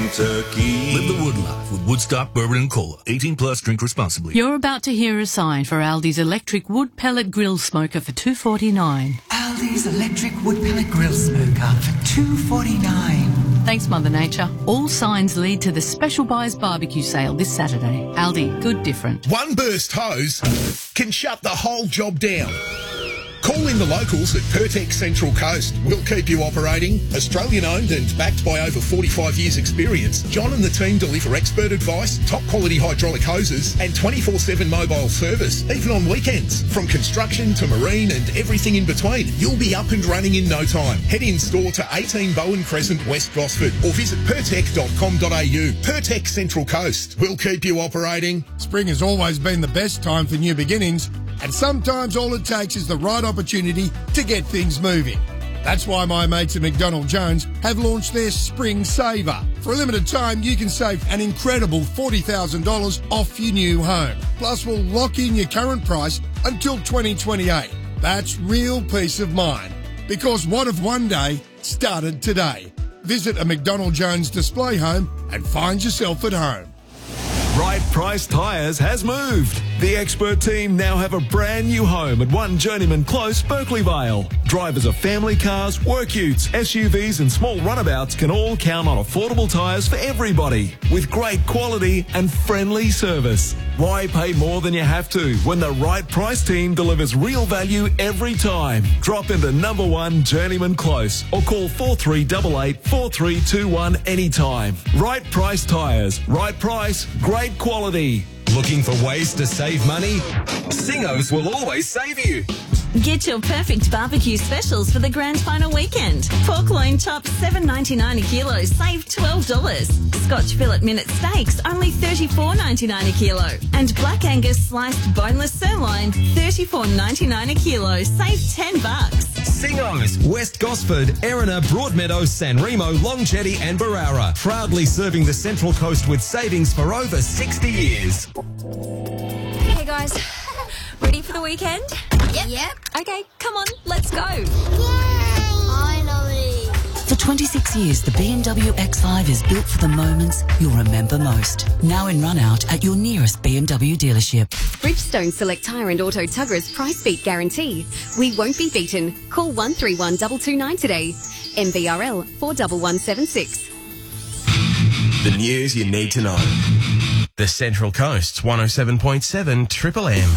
Kentucky. Live the wood life with Woodstock Bourbon and Cola. 18 plus, drink responsibly. You're about to hear a sign for Aldi's electric wood pellet grill smoker for $2.49. Aldi's electric wood pellet grill smoker for $2.49. Thanks, Mother Nature. All signs lead to the Special Buys barbecue sale this Saturday. Aldi, good different. One burst hose can shut the whole job down. Call in the locals at Pertex Central Coast. We'll keep you operating. Australian owned and backed by over 45 years experience, John and the team deliver expert advice, top quality hydraulic hoses and 24/7 mobile service, even on weekends. From construction to marine and everything in between, you'll be up and running in no time. Head in store to 18 Bowen Crescent, West Gosford or visit pertec.com.au. Pertex Central Coast. We'll keep you operating. Spring has always been the best time for new beginnings, and sometimes all it takes is the right opportunity to get things moving. That's why my mates at McDonald Jones have launched their Spring Saver. For a limited time, you can save an incredible $40,000 off your new home. Plus, we'll lock in your current price until 2028. That's real peace of mind. Because what if one day started today? Visit a McDonald Jones display home and find yourself at home. Right Price Tyres has moved. The expert team now have a brand new home at 1 Journeyman Close, Berkeley Vale. Drivers of family cars, work utes, SUVs and small runabouts can all count on affordable tyres for everybody with great quality and friendly service. Why pay more than you have to when the Right Price team delivers real value every time? Drop into number 1 Journeyman Close or call 4388 4321 anytime. Right Price Tyres. Right price, great quality. Looking for ways to save money? Singos will always save you. Get your perfect barbecue specials for the grand final weekend. Pork loin chops $7.99 a kilo, save $12. Scotch fillet minute steaks only $34.99 a kilo. And Black Angus sliced boneless sirloin $34.99 a kilo, save $10. Singos, West Gosford, Erina, Broadmeadow, San Remo, Long Jetty and Barara. Proudly serving the Central Coast with savings for over 60 years. Hey guys, ready for the weekend? Yep. Okay, come on, let's go. Yay! Finally. For 26 years, the BMW X5 is built for the moments you'll remember most. Now in run-out at your nearest BMW dealership. Bridgestone Select Tyre and Auto Tugger's price beat guarantee. We won't be beaten. Call 131 229 today. MVRL 41176. The news you need to know. The Central Coast's 107.7 Triple M.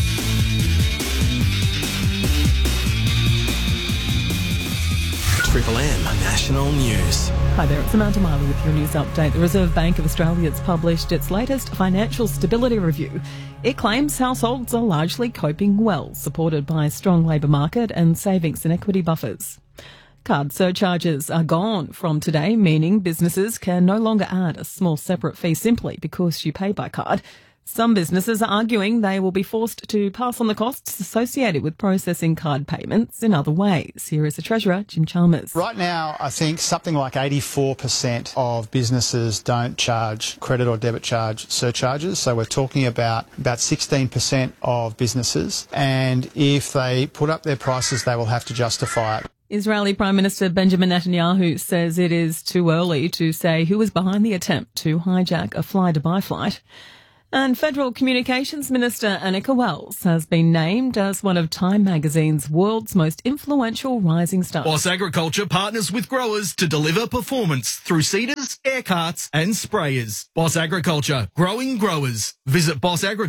Triple M National News. Hi there, it's Amanda Miley with your news update. The Reserve Bank of Australia has published its latest financial stability review. It claims households are largely coping well, supported by a strong labour market and savings and equity buffers. Card surcharges are gone from today, meaning businesses can no longer add a small separate fee simply because you pay by card. Some businesses are arguing they will be forced to pass on the costs associated with processing card payments in other ways. Here is the Treasurer, Jim Chalmers. Right now, I think something like 84% of businesses don't charge credit or debit charge surcharges. So we're talking about 16% of businesses. And if they put up their prices, they will have to justify it. Israeli Prime Minister Benjamin Netanyahu says it is too early to say who was behind the attempt to hijack a fly-Dubai flight. And Federal Communications Minister Annika Wells has been named as one of Time magazine's world's most influential rising stars. Boss Agriculture partners with growers to deliver performance through seeders, air carts and sprayers. Boss Agriculture, growing growers. Visit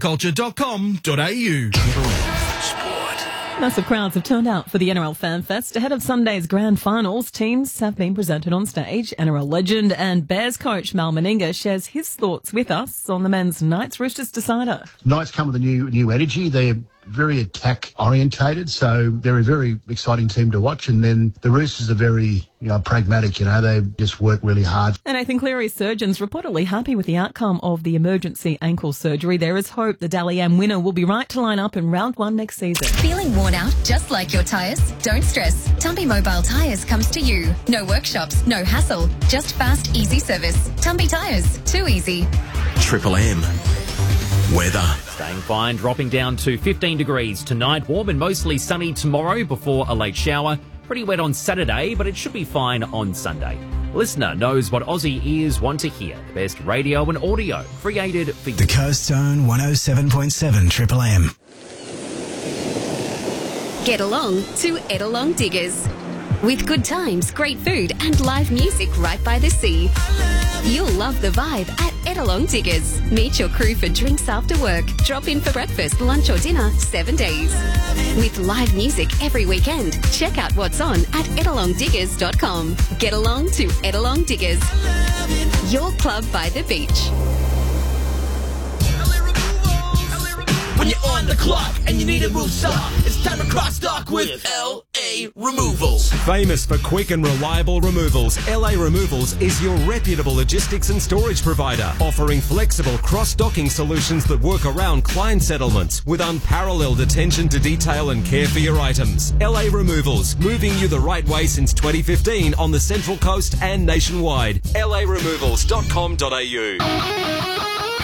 bossagriculture.com.au. Massive crowds have turned out for the NRL Fan Fest. Ahead of Sunday's grand finals, teams have been presented on stage. NRL legend and Bears coach Mal Meninga shares his thoughts with us on the men's Knights Roosters decider. Knights come with a new energy. They're very attack orientated, so they're a very exciting team to watch. And then the Roosters are very pragmatic. They just work really hard. And Nathan Cleary's surgeons reportedly happy with the outcome of the emergency ankle surgery. There is hope the Dally M winner will be right to line up in round 1 next season. Feeling worn out just like your tyres? Don't stress. Tumby Mobile Tyres comes to you. No workshops, no hassle, just fast, easy service. Tumby Tyres, too easy. Triple M. Weather. Staying fine, dropping down to 15 degrees tonight. Warm and mostly sunny tomorrow before a late shower. Pretty wet on Saturday, but it should be fine on Sunday. Listener knows what Aussie ears want to hear. The best radio and audio created for you. The Coast Zone 107.7 Triple M. Get along to Edelong Diggers. With good times, great food and live music right by the sea. You'll love the vibe at Edelong Diggers. Meet your crew for drinks after work. Drop in for breakfast, lunch or dinner 7 days. With live music every weekend. Check out what's on at edelongdiggers.com. Get along to Edelong Diggers. Your club by the beach. When you're on the clock and you need a move stop, it's time to cross dock with LA Removals. Famous for quick and reliable removals, LA Removals is your reputable logistics and storage provider, offering flexible cross-docking solutions that work around client settlements with unparalleled attention to detail and care for your items. LA Removals, moving you the right way since 2015 on the Central Coast and nationwide. laremovals.com.au.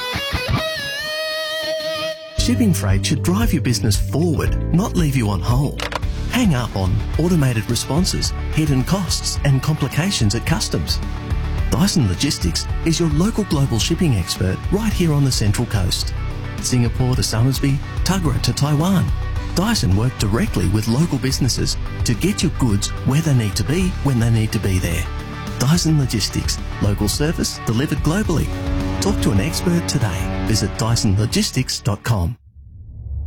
Shipping freight should drive your business forward, not leave you on hold. Hang up on automated responses, hidden costs and complications at customs. Dyson Logistics is your local global shipping expert right here on the Central Coast. Singapore to Somersby, Tuggerah to Taiwan. Dyson work directly with local businesses to get your goods where they need to be when they need to be there. Dyson Logistics, local service delivered globally. Talk to an expert today. Visit dysonlogistics.com.